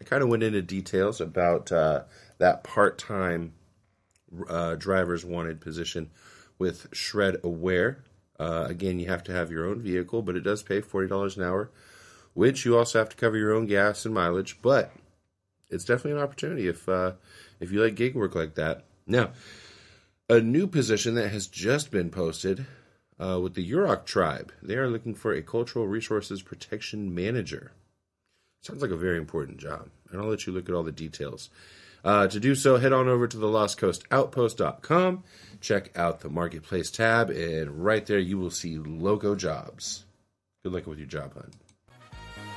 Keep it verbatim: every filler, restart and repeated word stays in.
kind of went into details about uh, that part-time uh, driver's wanted position with Shred Aware. Uh, again, you have to have your own vehicle, but it does pay forty dollars an hour, which you also have to cover your own gas and mileage, but it's definitely an opportunity if uh, if you like gig work like that. Now, a new position that has just been posted uh, with the Yurok tribe. They are looking for a cultural resources protection manager. Sounds like a very important job, and I'll let you look at all the details. Uh, to do so, head on over to the lost coast outpost dot com, check out the Marketplace tab, and right there you will see Loco Jobs. Good luck with your job hunt.